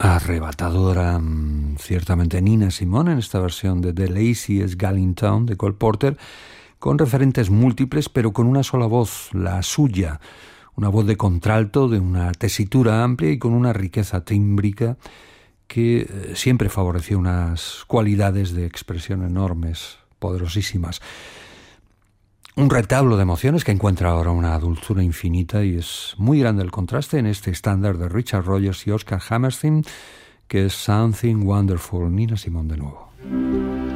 Arrebatadora, ciertamente, Nina Simone en esta versión de The Laziest Gal in Town de Cole Porter, con referentes múltiples pero con una sola voz, la suya, una voz de contralto, de una tesitura amplia y con una riqueza tímbrica que siempre favoreció unas cualidades de expresión enormes, poderosísimas. Un retablo de emociones que encuentra ahora una dulzura infinita, y es muy grande el contraste en este estándar de Richard Rodgers y Oscar Hammerstein, que es Something Wonderful. Nina Simone de nuevo.